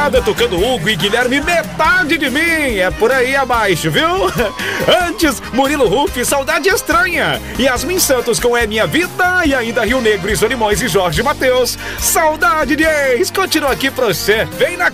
madrugada tocando Hugo e Guilherme, Metade de Mim. É por aí abaixo, viu? Antes, Murilo Huff, Saudade Estranha. Yasmin Santos com É Minha Vida. E ainda Rio Negro e Solimões e Jorge Mateus, Saudade de Ex. Continua aqui pra você. Vem na